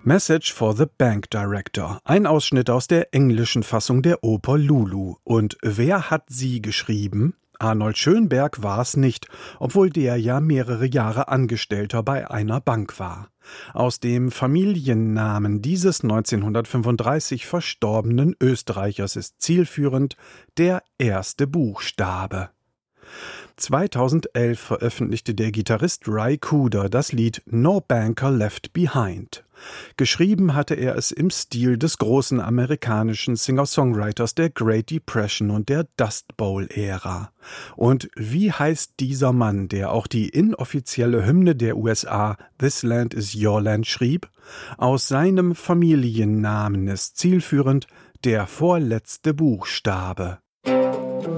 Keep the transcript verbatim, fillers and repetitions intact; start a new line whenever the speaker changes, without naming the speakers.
Message for the Bank Director. Ein Ausschnitt aus der englischen Fassung der Oper Lulu. Und wer hat sie geschrieben? Arnold Schönberg war es nicht, obwohl der ja mehrere Jahre Angestellter bei einer Bank war. Aus dem Familiennamen dieses neunzehnhundertfünfunddreißig verstorbenen Österreichers ist zielführend der erste Buchstabe. zweitausendelf veröffentlichte der Gitarrist Ry Cooder das Lied No Banker Left Behind. Geschrieben hatte er es im Stil des großen amerikanischen Singer-Songwriters der Great Depression und der Dust Bowl-Ära. Und wie heißt dieser Mann, der auch die inoffizielle Hymne der U S A This Land is Your Land schrieb? Aus seinem Familiennamen ist zielführend der vorletzte Buchstabe.